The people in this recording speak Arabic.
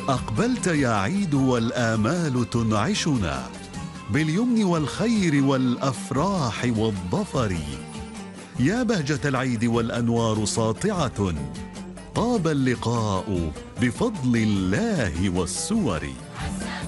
أقبلت يا عيد والآمال تنعشنا باليمن والخير والأفراح والظفر. يا بهجة العيد والأنوار ساطعة، طاب اللقاء بفضل الله والسور.